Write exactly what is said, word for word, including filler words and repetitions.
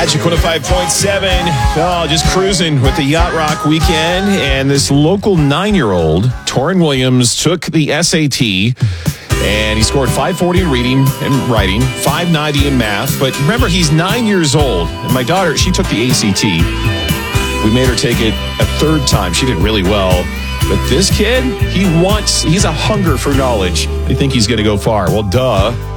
Magic one oh five point seven. Oh, just cruising with the Yacht Rock weekend. And this local nine-year-old, Torin Williams, took the S A T. And he scored five forty in reading and writing, five ninety in math. But remember, he's nine years old. And my daughter, she took the A C T. We made her take it a third time. She did really well. But this kid, he wants, he's a hunger for knowledge. I think he's going to go far. Well, duh.